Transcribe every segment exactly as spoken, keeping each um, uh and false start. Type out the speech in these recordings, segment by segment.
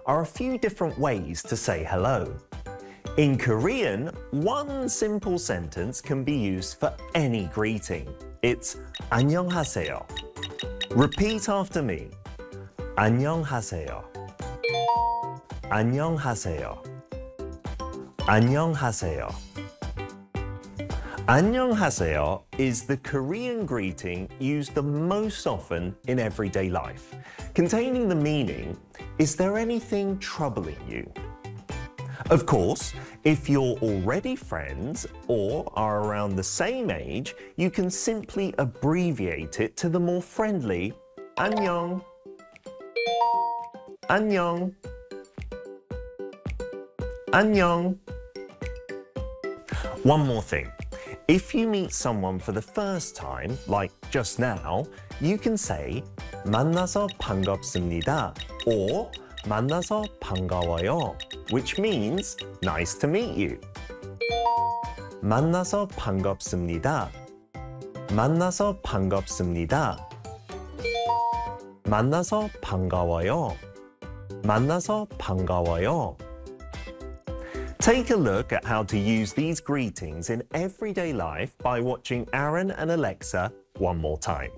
are a few different ways to say hello. In Korean, one simple sentence can be used for any greeting. It's 안녕하세요. Repeat after me. 안녕하세요. 안녕하세요. 안녕하세요. 안녕하세요 is the Korean greeting used the most often in everyday life, containing the meaning, is there anything troubling you? Of course, if you're already friends or are around the same age, you can simply abbreviate it to the more friendly 안녕. 안녕. 안녕. One more thing. If you meet someone for the first time, like just now, you can say 만나서 반갑습니다 or 만나서 반가워요, which means nice to meet you. 만나서 반갑습니다. 만나서 반갑습니다. 만나서 반가워요. 만나서 반가워요. Take a look at how to use these greetings in everyday life by watching Aaron and Alexa one more time.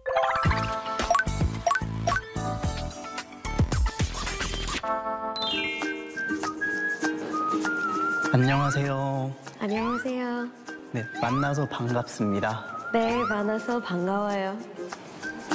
안녕하세요. 안녕하세요. 네, 만나서 반갑습니다. 네, 만나서 반가워요.